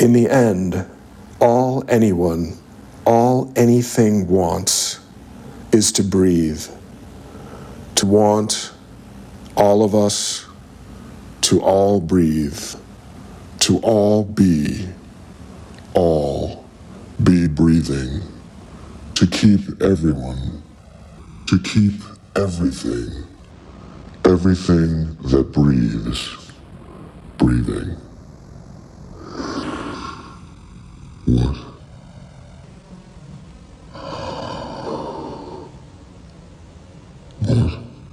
In the end, all anyone, all anything wants is to breathe. To want all of us to all breathe, to all be breathing, to keep everyone, to keep everything, everything that breathes, breathing. What?